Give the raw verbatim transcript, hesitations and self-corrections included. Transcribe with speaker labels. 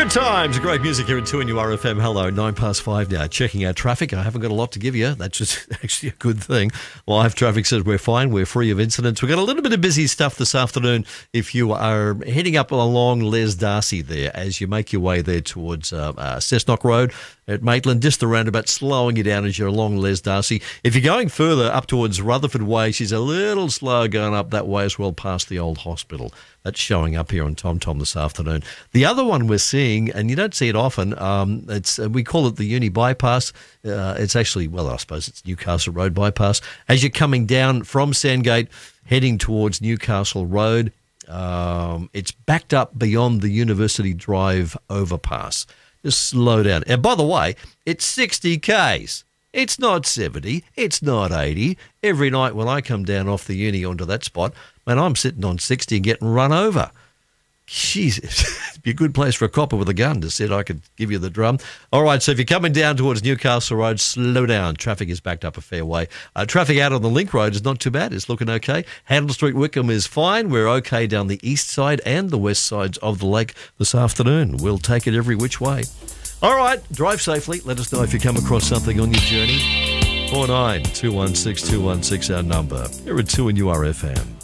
Speaker 1: Good times, great music here in two N U R F M. Hello, nine past five now. Checking our traffic. I haven't got a lot to give you. That's just actually a good thing. Live traffic says we're fine. We're free of incidents. We've got a little bit of busy stuff this afternoon if you are heading up along Les Darcy there as you make your way there towards uh, uh, Cessnock Road at Maitland. Just the roundabout slowing you down as you're along Les Darcy. If you're going further up towards Rutherford Way, she's a little slow going up that way as well past the old hospital. That's showing up here on Tom Tom this afternoon. The other one we're seeing, and you don't see it often, um, it's uh, we call it the Uni Bypass. Uh, it's actually, well, I suppose it's Newcastle Road Bypass. As you're coming down from Sandgate, heading towards Newcastle Road, um, it's backed up beyond the University Drive overpass. Just slow down. And by the way, it's sixty kays. It's not seventy. It's not eighty. Every night when I come down off the uni onto that spot, man, I'm sitting on sixty and getting run over. Jesus, it'd be a good place for a copper with a gun to sit. I could give you the drum. All right, so if you're coming down towards Newcastle Road, slow down. Traffic is backed up a fair way. Uh, traffic out on the Link Road is not too bad. It's looking okay. Handel Street, Wickham is fine. We're okay down the east side and the west sides of the lake this afternoon. We'll take it every which way. All right, drive safely. Let us know if you come across something on your journey. four nine two one six two one six our number. Here at two N U R F M.